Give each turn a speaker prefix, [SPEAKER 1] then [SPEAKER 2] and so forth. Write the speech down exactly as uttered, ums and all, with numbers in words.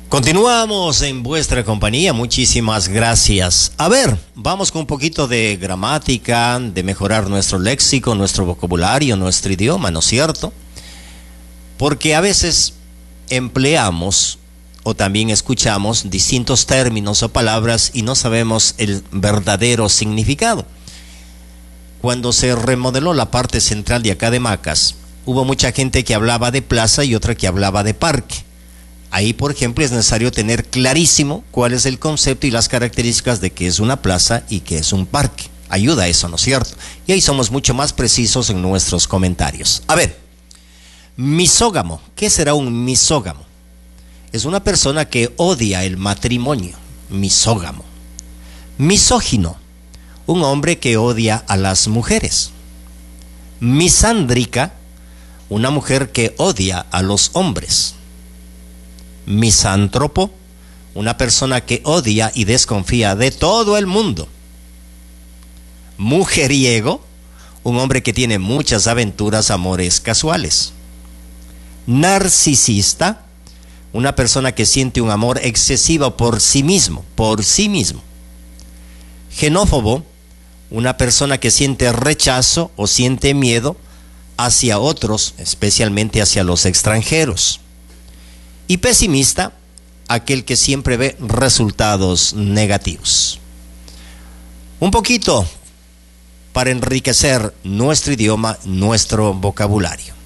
[SPEAKER 1] Continuamos en vuestra compañía, muchísimas gracias. A ver, vamos con un poquito de gramática, de mejorar nuestro léxico, nuestro vocabulario, nuestro idioma, ¿no es cierto? Porque a veces empleamos o también escuchamos distintos términos o palabras y no sabemos el verdadero significado. Cuando se remodeló la parte central de acá de Macas, hubo mucha gente que hablaba de plaza y otra que hablaba de parque. Ahí, por ejemplo, es necesario tener clarísimo cuál es el concepto y las características de qué es una plaza y qué es un parque. Ayuda a eso, ¿no es cierto? Y ahí somos mucho más precisos en nuestros comentarios. A ver, misógamo. ¿Qué será un misógamo? Es una persona que odia el matrimonio. Misógamo. Misógino. Un hombre que odia a las mujeres. Misándrica. Una mujer que odia a los hombres. Misántropo, una persona que odia y desconfía de todo el mundo. Mujeriego, un hombre que tiene muchas aventuras, amores casuales. Narcisista, una persona que siente un amor excesivo por sí mismo, por sí mismo. Xenófobo, una persona que siente rechazo o siente miedo hacia otros, especialmente hacia los extranjeros. Y pesimista, aquel que siempre ve resultados negativos. Un poquito para enriquecer nuestro idioma, nuestro vocabulario.